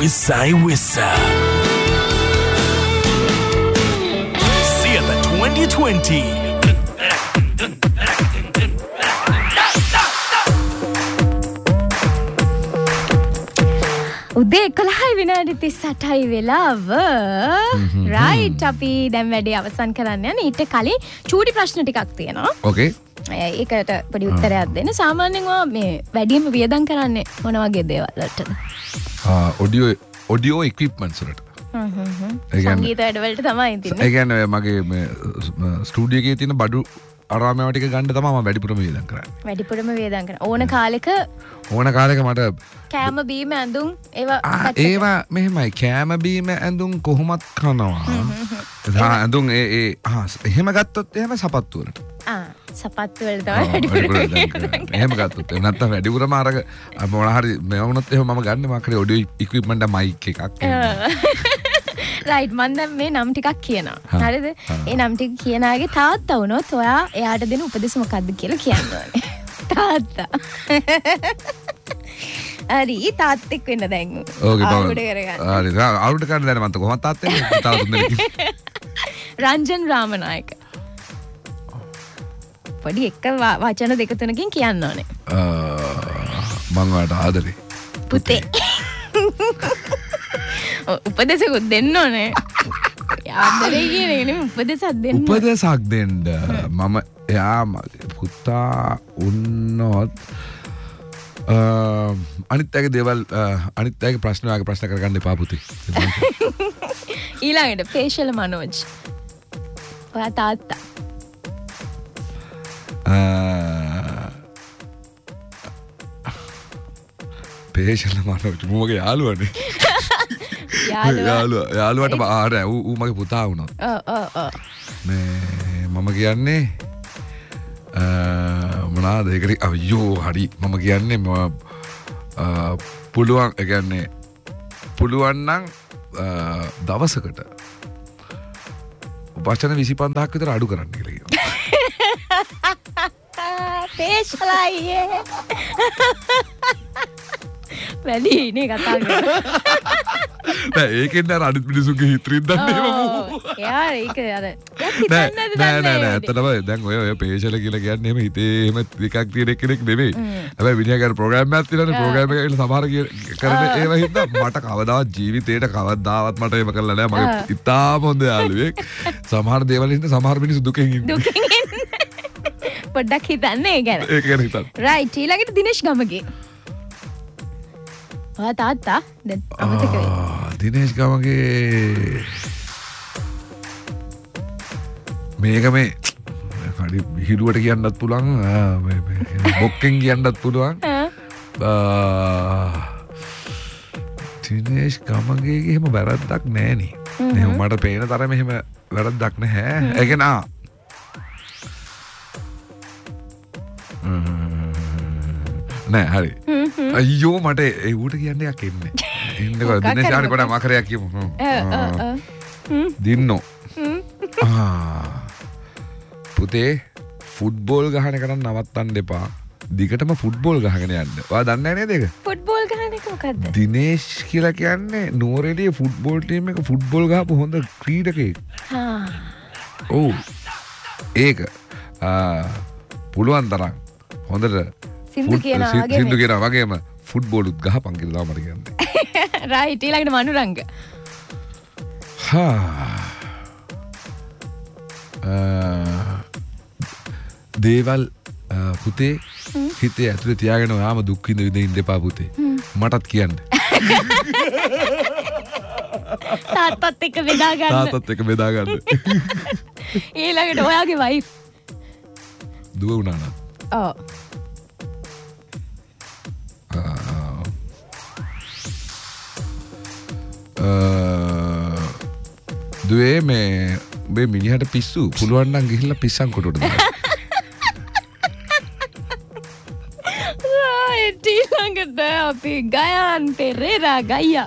Wissai Wissa. Sieta 2020. උදේ 11 විනාඩි 38යි වෙලාව. රයිට් අපි දැන් වැඩේ අවසන් කරන්න යන ඊට කලින් චූටි ප්‍රශ්න ටිකක් තියෙනවා. ඕකේ. ඒකට පොඩි උත්තරයක් දෙන්න. සාමාන්‍යයෙන් මේ වැඩිම වියදම් කරන්නේ මොන වගේ දේවල් වලටද? ඔඩියෝ ඉක්විප්මන්ට්ස් වලට. සංගීත වැඩවලට තමයි තින්නේ. ඒ කියන්නේ මගේ මේ ස්ටුඩියෝ එකේ තියෙන බඩු අරාමේව ටික ගන්න තමයි මම වැඩිපුරම වියදම් කරන්නේ. වැඩිපුරම වියදම් කරන. ඕන කාලෙක මට කෑම බීම ඇඳුම් ඒවා මෙහෙමයි කෑම බීම ඇඳුම් කොහොමත් කනවා. ඇඳුම් එහෙම ගත්තොත් එහෙම සපත්තු වලට. සපත්තු වලට තමයි වැඩිපුරම. එහෙම ගත්තොත් නැත්නම් වැඩිපුරම අර මොන හරි මේ වුණොත් එහෙම මම ගන්න මාකේ ඔඩියෝ ඉක්විප්මන්ට් මයික් එකක්. රයිට් මම දැන් මේ නම් ටිකක් කියනවා. හරිද? ඒ නම් ටික කියනාගේ තාත්තා වුණොත් ඔයා එයාට දෙන උපදෙස් මොකක්ද කියලා කියන්න ඕනේ. තාත්තා. හරි තාත්තෙක් වෙන්න දැන්. ඕකේ බා. ආවුඩ කරගන්න. හරි. ආවුඩ කරන්න දැන් මන්ට කොහොමද තාත්තෙක් වෙන්නේ? තාත්තා තුන්දෙනෙක්. රංජන් රාමනායක. පොඩි එක වචන දෙක තුනකින් කියන්න ඕනේ. මම ඔයාට ආදරේ. පුතේ. උපදෙසකුත් දෙන්න ඕනේ. ආදරේ කියන එක නෙමෙයි උපදෙසක් දෙන්න. උපදෙසක් දෙන්න. මම එයා මගේ පුතා උන්නොත් අනිත් අයගේ දේවල් අනිත් අයගේ ප්‍රශ්න වගේ ප්‍රශ්න කරගන්න එපා පුතේ. ඊළඟට ෆේෂල් මනෝජ්. ඔයා තාත්තා. ෆේෂල් මනෝජ් මගේ යාළුවනේ. යාළුවට ආර ඌ මගේ පුතා වුණා. මේ මම කියන්නේ මොනවාද ඒකට අයියෝ හරි මම කියන්නේ පුළුවන් ඒ කියන්නේ පුළුවන් නම් දවසකට වචන 25ක් විතර අඩු කරන්න කියලා කියනවා. ෆේෂලයි වැඩි නේ කතා කරන්නේ. ඒකෙන් අර අනිත් මිනිසුන්ගේ හිතරින් දන්නේ යාර ඒක අර නෑ ඇත්තටම දැන් ඔය පේෂල කියලා කියන්නේ එහෙම හිතේ එහෙම එකක් තියෙන කෙනෙක් නෙමෙයි. හැබැයි විනයගාර ප්‍රෝග්‍රෑම් එකක් තියෙනනේ ප්‍රෝග්‍රෑම් එකේ සමහර කරන ඒවා හින්දා මට කවදාවත් ජීවිතේට කවදාවත් මට එහෙම කරලා නෑ. මගේ ඉතාලම හොඳ යාළුවෙක්. සමහර දේවල් හින්දා සමහර මිනිස්සු දුකෙන් ඉන්නේ. පොඩ්ඩක් හිතන්න ඒ ගැන. ඒක ගැන හිතන්න. රයිට් ඊළඟට දිනේෂ් ගමගේ. ඔයා තාත්තා දැන් අමතක වෙයි. දිනේෂ් ගමගේ මේක මේ හරි හිරුවට කියන්නත් පුළුවන් බොක්කෙන් කියන්නත් පුළුවන්. දිනේෂ් ගමගේ එහෙම වැරද්දක් නෑනේ. එහෙම මට පේන තරම එහෙම වැරද්දක් නැහැ. ඒ කියන්නේ නෑ හරි. අයියෝ මට ඒ ඌට කියන්නේ එකක් එන්නේ. ඉන්නකෝ දිනේෂ් ආනේ කොට මකරයක් කියමු. දින්නෝ. පුතේ ෆුට්බෝල් ගහන එක නම් නවත්තන්න එපා. දිගටම ෆුට්බෝල් ගහගෙන යන්න. ඔයා දන්නේ නේද ඒක? ෆුට්බෝල් ගහන එක මොකද්ද? දිනේෂ් කියලා කියන්නේ නුවරඑළිය ෆුට්බෝල් ටීම් එක ෆුට්බෝල් ගහපු හොඳ ක්‍රීඩකයෙක්. ඔව්. ඒක පුළුවන් තරම් හොඳට සින්දු කියනවා වගේම ෆුට්බෝලුත් ගහපන් කියලා මට කියන්නේ. රයිට් ඊළඟට මනුරංග. දේවල් පුතේ හිතේ ඇතුලේ තියාගෙන ඔයාම දුක් විඳින්න එපා පුතේ. මටත් කියන්න. තාත්තත් එක්ක බෙදා ගන්න. ඊළඟට ඔයාගේ වයිෆ්. දුව වුණා නම්. ඔව්. දුවේ මේ මිනිහට පිස්සු පුළුවන් නම් ගිහිල්ලා පිස්සන් කොටුවට දාන්න. රයිට් ඊළඟට අපි ගයන් පෙරේරා ගයියා.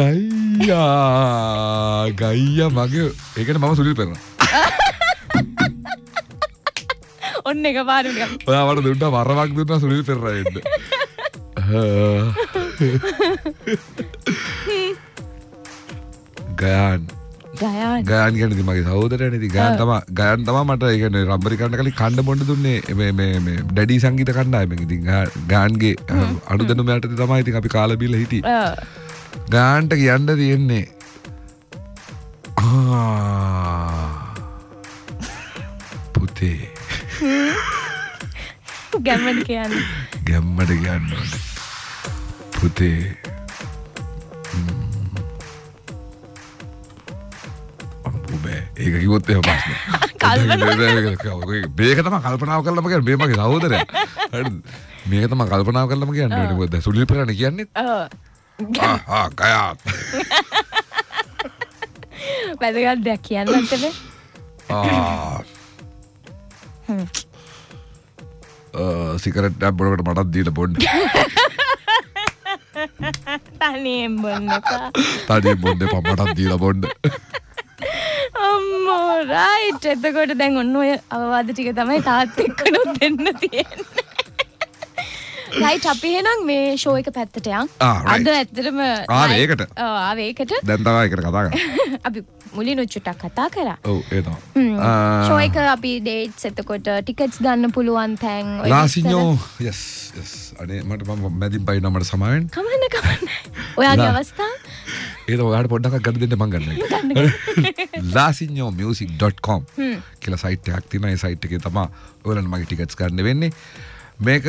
ගයියා මගේ ඒකට මම සුනිල් පෙරේරා. ඔන්න එක පාර නිකන්. ඔයා මට දුන්නා වරවක් දුන්නා සුනිල් පෙරේරා එන්න. ගයන් ගයන් ගැන ඉතින් මගේ සහෝදරයනේ ඉතින් ගයන් තමයි මට ඒ කියන්නේ රබරි කන්න කලින් කන්න බොන්න දුන්නේ මේ ඩැඩි සංගීත කණ්ඩායමෙන් ඉතින් ගයන්ගේ අනුදැනුම යටතේ තමයි ඉතින් අපි කාලා බීලා හිටියේ ගයන්ට කියන්න තියෙන්නේ පුතේ ගැම්මට කියන්න පුතේ ඒක කිව්වොත් එහෙම ප්‍රශ්නේ. මේක තමයි කල්පනාව කරලම කියන්නේ මේ මගේ සහෝදරයා. හරිද? මේක තමයි කල්පනාව කරලම කියන්නේ. මොකද සුනිල් පෙරණ කියන්නේ? ගයා. වැදගත් දෙයක් කියන්නත් බෑ. සිගරට් එකක් බොනකොට මටත් දීලා බොන්න. තනියෙන් බොන්න එපා. මටත් දීලා බොන්න. අම්මෝ රයිට් එතකොට දැන් ඔන්න ඔය අවවාද ටික තමයි තාත් එක්කනොත් දෙන්න තියෙන්නේ. රයිට් අපි එහෙනම් මේ ෂෝ එක පැත්තට යන්. අද ඇත්තටම ඒකට. ඒකට. දැන් තමයි ඒකට කතා කරන්නේ. අපි මුලින් උච්චටක් කතා කරා. ඔව් ඒ තමයි. ෂෝ එක අපි ඩේට්ස් එතකොට ටිකට්ස් ගන්න පුළුවන් තැන් ඔය ලාසිඤ්ඤෝ yes අනේ මට මම මැදින් පයින්න මට සමාවෙන්න. කමන්න. ඔයාගේ අවස්ථාව ඒක ඔයාලට පොඩ්ඩක් ගන්න දෙන්න මං ගන්නවා. lasinyomusic.com කියලා සයිට් එකක් තියෙනවා. ඒ සයිට් එකේ තමයි ඔයාලට මගේ ටිකට්ස් ගන්න වෙන්නේ. මේක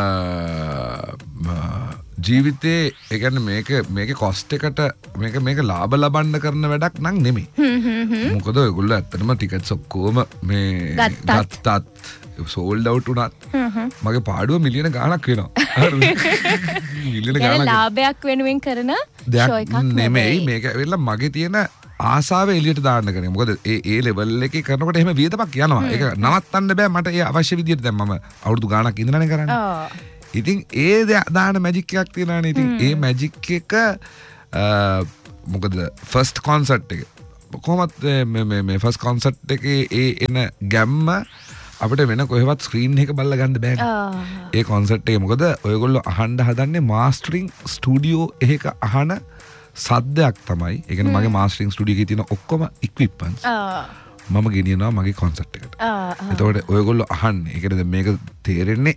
ජීවිතේ ඒ කියන්නේ මේක කොස්ට් එකට මේක ලාභ ලබන්න කරන වැඩක් නම් නෙමෙයි. මොකද ඔයගොල්ලෝ ඇත්තටම ටිකට්ස් ඔක්කොම මේ ගත්තත් සෝල්ඩ් අවුට් වුණත් මගේ පාඩුව මිලියන ගාණක් වෙනවා. මිලියන ගාණක් ලාභයක් වෙනුවෙන් කරන ෂෝ එකක් නෙමෙයි. මේක ඇවිල්ලා මගේ තියෙන ආසාව එළියට දාන්න කරේ. මොකද ඒ ලෙවල් එකේ කරනකොට එහෙම වියදමක් යනවා. ඒක නවත්තන්න බෑ. මට ඒ අවශ්‍ය විදියට දැන් මම අවුරුදු ගාණක් ඉඳලානේ කරන්නේ. ඉතින් ඒ දාන මැජික් එකක් තියෙනවානේ. ඉතින් ඒ මැජික් එක මොකද ෆස්ට් කොන්සර්ට් එක කොහොමත් මේ ෆස්ට් කොන්සර්ට් එකේ ඒ එන ගැම්ම අපිට වෙන කොහෙවත් ස්ක්‍රීන් එක බලලා ගන්න බෑනේ. ඒ කොන්සර්ට් එකේ මොකද ඔයගොල්ලෝ අහන්න හදන්නේ මාස්ටරින් ස්ටුඩියෝ එකක අහන සද්දයක් තමයි. ඒ කියන්නේ මගේ මාස්ටරින් ස්ටුඩියෝ එකේ තියෙන ඔක්කොම ඉක්විප්මන්ට්ස් මම ගෙනියනවා මගේ කොන්සර්ට් එකට. එතකොට ඔයගොල්ලෝ අහන්නේ. ඒ කියන්නේ මේක තේරෙන්නේ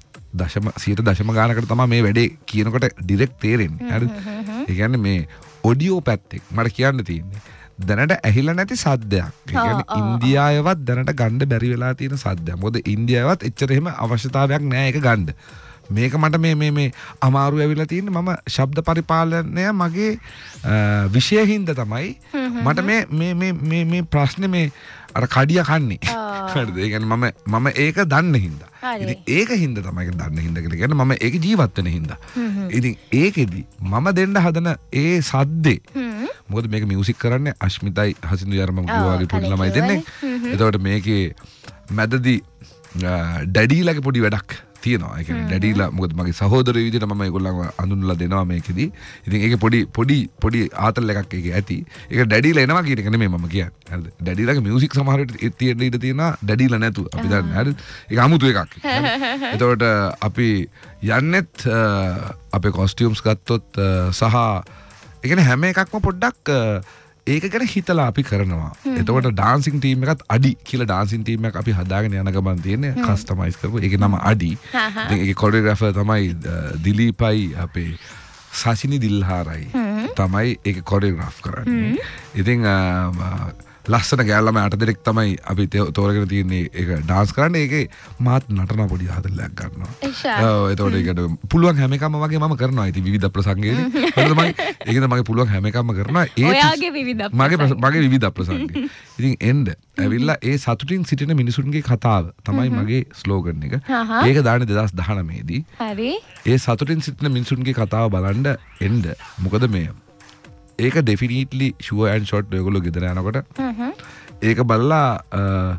100% ගානකට තමයි මේ වැඩේ කියනකොට ඩිරෙක්ට් තේරෙන්නේ. හරිද? ඒ කියන්නේ මේ ඔඩියෝ පැත්තෙන් මට කියන්න තියෙන්නේ දැනට ඇහිලා නැති සද්දයක්. ඒ කියන්නේ ඉන්දියාවවත් දැනට ගන්න බැරි වෙලා තියෙන සද්දයක්. මොකද ඉන්දියාවවත් එච්චර එහෙම අවශ්‍යතාවයක් නැහැ ඒක ගන්න. මේක මට මේ අමාරු ඇවිල්ලා තියෙන්නේ මම ශබ්ද පරිපාලනය මගේ විෂයෙන්ද තමයි මට මේ ප්‍රශ්නේ මේ අර කඩිය කන්නේ. හරිද? ඒ කියන්නේ මම ඒක දන්න හින්දා. ඉතින් ඒක හින්දා තමයි ඒක දන්න හින්දා කියලා කියන්නේ මම ඒක ජීවත් වෙන හින්දා. ඉතින් ඒකෙදි මම දෙන්න හදන ඒ සද්දේ මොකද මේක මියුසික් කරන්නේ අශ්මිතයි හසින්දු යරමම කිව්වාගේ පොඩි ළමයි දෙන්නේ. එතකොට මේකේ මැදදී ඩැඩීලාගේ පොඩි වැඩක් තියෙනවා. ඒ කියන්නේ ඩැඩීලා මොකද මගේ සහෝදරයෝ විදිහට මම ඒගොල්ලන්ව අඳුන්ලා දෙනවා මේකෙදි. ඉතින් ඒකේ පොඩි ආතල් එකක් ඒකේ ඇති. ඒක ඩැඩීලා එනවා කියන එක නෙමෙයි මම කියන්නේ. හරිද? ඩැඩීලාගේ මියුසික් සමහර විට තියෙන්න ඉඩ තියෙනවා ඩැඩීලා නැතුව. අපි දන්නේ. හරිද? ඒක 아무තු එකක්. එතකොට අපි යන්නෙත් අපේ කොස්ටියුම්ස් ගත්තොත් සහ ඒ කියන්නේ හැම එකක්ම පොඩ්ඩක් ඒක ගැන හිතලා අපි කරනවා. එතකොට ඩාන්සින් ටීම් එකත් අඩි කියලා ඩාන්සින් ටීම් එකක් අපි හදාගෙන යන ගමන් තියෙන්නේ කස්ටමයිස් කරපු. ඒකේ නම අඩි. ඉතින් ඒකේ කොරියෝග්‍රාෆර් තමයි දිලීපයි අපේ සසිනි දිල්හාරයි තමයි ඒක කොරියෝග්‍රාෆ් කරන්නේ. ඉතින් ලස්සන ගෑල්ලම 8 දෙනෙක් තමයි අපි තෝරගෙන තියෙන්නේ ඒක ඩාන්ස් කරන්න. ඒකේ මාත් නටන පොඩි ආදල්ලක් ගන්නවා. ඔව් එතකොට ඒකට පුළුවන් හැම එකම වගේ මම කරනවා. ඉතින් විවිධ ප්‍රසංගයේදී හරිද මම ඒකද මගේ පුළුවන් හැම එකම කරනවා. ඒ ඔයාගේ විවිධ මගේ විවිධ ප්‍රසංග. ඉතින් එන්න ඇවිල්ලා ඒ සතුටින් සිටින මිනිසුන්ගේ කතාව තමයි මගේ ස්ලෝගන් එක. ඒක දාන්නේ 2019 දී. හරි. ඒ සතුටින් සිටින මිනිසුන්ගේ කතාව බලන්න එන්න. මොකද මේ ඒක ඩෙෆිනිට්ලි ෂුවර් ඇන්ඩ් ෂොට් ඔයගොල්ලෝ ගෙදර යනකොට ඒක බලලා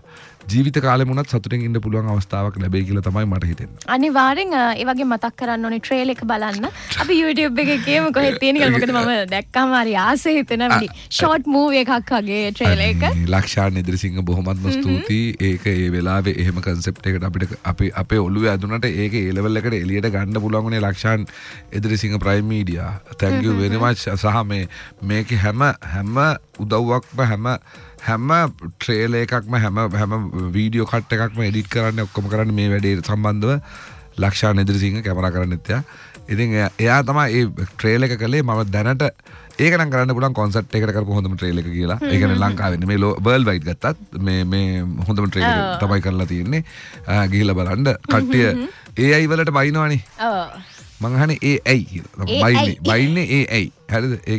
ජීවිත කාලෙම උනත් සතුටින් ඉන්න පුළුවන් අවස්ථාවක් ලැබෙයි කියලා තමයි මට හිතෙන්නේ. අනිවාර්යෙන් ඒ වගේ මතක් කරන්න ඕනේ ට්‍රේල් එක බලන්න. අපි YouTube එකේ කියමු කොහෙද තියෙන කියලා. මොකද මම දැක්කම හරි ආසෙ හිතෙනවා ෂෝට් මූවි එකක් වගේ ට්‍රේල් එක. ලක්ෂාන් ඉදිරිසිංහ බොහොමත්ම ස්තුතියි. ඒක ඒ වෙලාවේ එහෙම කන්සෙප්ට් එකකට අපිට අපේ ඔළුවේ ඇදුනට ඒක ඒ ලෙවල් එකට එළියට ගන්න පුළුවන් උනේ Lakshan Idirisinghe prime media. thank you very much. සහ මේකේ හැම උදව්වක්ම හැම ට්‍රේල් එකක්ම හැම වීඩියෝ කට් එකක්ම එඩිට් කරන්න ඔක්කොම කරන්න මේ වැඩේ සම්බන්ධව ලක්ෂාන් ඉදිරිසිංහ කැමරා කරන්නෙත් යා. ඉතින් එයා තමයි ඒ ට්‍රේල් එක කළේ. මම දැනට ඒක නම් කරන්න පුළුවන් කොන්සර්ට් එකකට කරපු හොඳම ට්‍රේල් එක කියලා. ඒ කියන්නේ ලංකාවේ නෙමෙයි වර්ල්ඩ් වයිඩ් ගත්තත් මේ හොඳම ට්‍රේල් එක තමයි කරලා තියෙන්නේ. ගිහිල්ලා බලන්න කට්ටිය AI වලට බයිනවනේ. ඔව්. මං අහන්නේ AI කියලා. බයින්නේ AI. හරිද? ඒ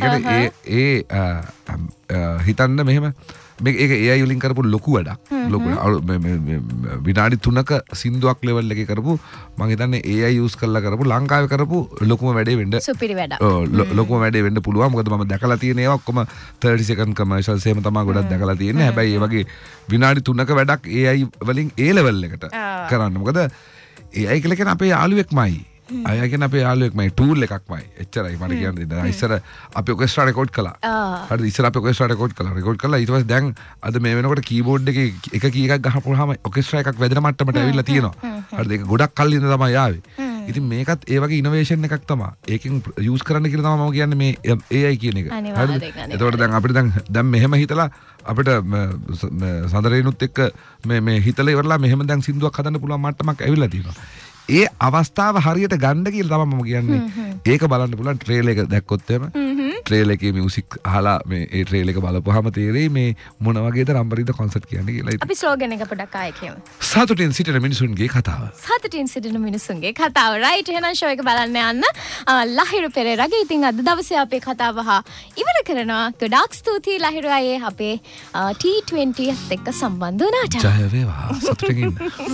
කියන්නේ හිතන්න මෙහෙම මේක AI වලින් කරපු ලොකු වැඩක්. ලොකු විනාඩි 3ක සින්දුවක් ලෙවල් එකේ කරපු මං හිතන්නේ AI යූස් කරලා කරපු ලංකාවේ කරපු ලොකුම වැඩේ වෙන්න සුපිරි වැඩක්. ලොකුම වැඩේ වෙන්න පුළුවන්. මොකද මම දැකලා තියෙන ඒවා ඔක්කොම 30 second commercials එහෙම තමයි ගොඩක් දැකලා තියෙන්නේ. හැබැයි ඒ වගේ විනාඩි 3ක වැඩක් AI වලින් ඒ ලෙවල් එකට කරන්න. මොකද AI කියලා කියන්නේ අපේ යාළුවෙක්මයි. අයගෙන අපේ යාළුවෙක්මයි ටූල් එකක්මයි. එච්චරයි මට කියන්න දෙන්න. ඉස්සර අපි ඔකෙස්ට්‍රා රෙකෝඩ් කළා. හරිද? ඉස්සර අපි ඔකෙස්ට්‍රා රෙකෝඩ් කළා. ඊට පස්සේ දැන් අද මේ වෙනකොට කීබෝඩ් එකේ එක කී එකක් ගහපුවාම ඔකෙස්ට්‍රා එකක් වැදෙන මට්ටමට ඇවිල්ලා තියෙනවා. හරිද? ඒක ගොඩක් කල් ඉඳන් තමයි ආවේ. ඉතින් මේකත් ඒ වගේ ඉනෝවේෂන් එකක් තමයි. ඒකෙන් යූස් කරන්න කියලා තමයි මම කියන්නේ මේ AI කියන එක. හරිද? එතකොට දැන් අපිට දැන් මෙහෙම හිතලා අපිට සඳරේනුත් එක්ක මේ හිතලා ඉවරලා මෙහෙම දැන් සින්දුවක් හදන්න පුළුවන් මට්ටමක් ඇවිල්ලා තියෙනවා. ඒ අවස්ථාව හරියට ගන්න කියලා තමයි මම කියන්නේ. ඒක බලන්න පුළුවන් ට්‍රේල් එක දැක්කොත් එහෙම. ට්‍රේල් එකේ මියුසික් අහලා මේ ඒ ට්‍රේල් එක බලපුවාම තේරෙයි මේ මොන වගේද රම්බරිද කොන්සර්ට් කියන්නේ කියලා. අපි ස්ලෝගන් එක පොඩ්ඩක් ආයෙ කියමු. සතුටින් සිටින මිනිසුන්ගේ කතාව. සතුටින් සිටින මිනිසුන්ගේ කතාව. රයිට් එහෙනම් ෂෝ එක බලන්න යන්න. ලහිරු පෙරේරාගේ ඉතින් අද දවසේ අපේ කතාව ඉවර කරනවා. ගොඩාක් ස්තුතියි ලහිරු අයියේ අපේ T20 එක්ක සම්බන්ධ වුණාට. ජය වේවා. සතුටින් ඉන්න.